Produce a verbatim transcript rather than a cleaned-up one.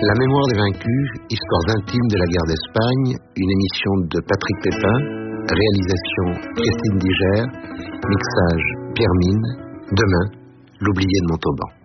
La mémoire des vaincus, histoires intimes de la guerre d'Espagne, une émission de Patrick Pépin, réalisation Christine Diger, mixage Pierre Mine. Demain, l'oublié de Montauban.